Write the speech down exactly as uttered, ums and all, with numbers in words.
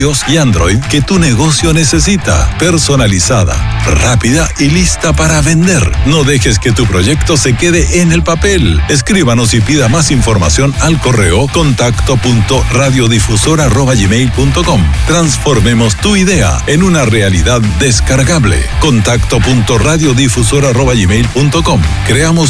y Android que tu negocio necesita. Personalizada, rápida y lista para vender. No dejes que tu proyecto se quede en el papel. Escríbanos y pida más información al correo contacto punto radiodifusor arroba gmail punto com. Transformemos tu idea en una realidad descargable. contacto punto radiodifusor arroba gmail punto com. Creamos